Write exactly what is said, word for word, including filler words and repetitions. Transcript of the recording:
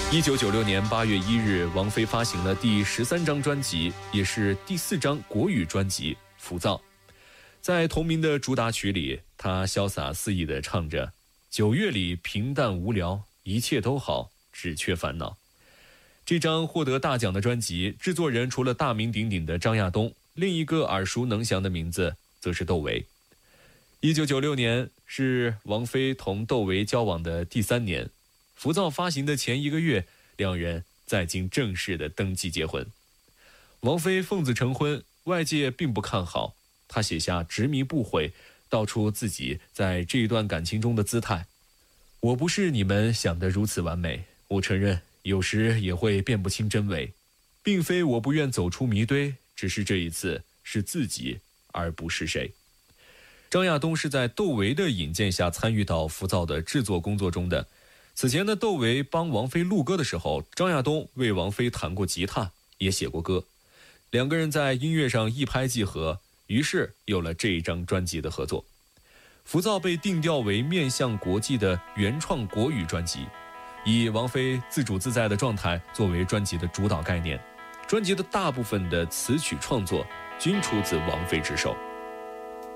一九九六年八月一日，王菲发行了第十三张专辑，也是第四张国语专辑《浮躁》。在同名的主打曲里，她潇洒肆意地唱着：“九月里平淡无聊，一切都好，只缺烦恼。”这张获得大奖的专辑，制作人除了大名鼎鼎的张亚东，另一个耳熟能详的名字则是窦唯。一九九六年是王菲同窦唯交往的第三年。浮躁发行的前一个月，两人在京正式的登记结婚。王菲奉子成婚，外界并不看好，她写下执迷不悔，道出自己在这一段感情中的姿态。我不是你们想的如此完美，我承认有时也会辨不清真伪，并非我不愿走出迷堆，只是这一次是自己而不是谁。张亚东是在窦唯的引荐下参与到浮躁的制作工作中的。此前的窦唯帮王菲录歌的时候，张亚东为王菲弹过吉他，也写过歌，两个人在音乐上一拍即合，于是有了这一张专辑的合作。浮躁被定调为面向国际的原创国语专辑，以王菲自主自在的状态作为专辑的主导概念，专辑的大部分的词曲创作均出自王菲之手。